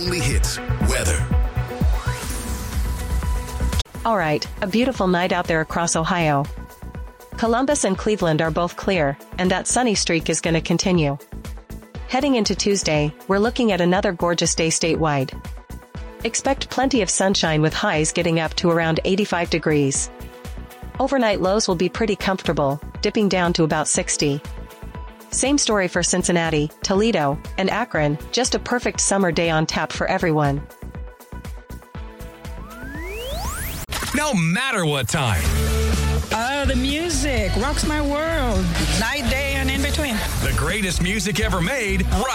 only hits, weather. All right, a beautiful night out there across Ohio. Columbus and Cleveland are both clear, and that sunny streak is going to continue. Heading into Tuesday, we're looking at another gorgeous day statewide. Expect plenty of sunshine with highs getting up to around 85 degrees. Overnight lows will be pretty comfortable, dipping down to about 60. Same story for Cincinnati, Toledo, and Akron, just a perfect summer day on tap for everyone. No matter what time. The music rocks my world. Night, day, and in between. The greatest music ever made, right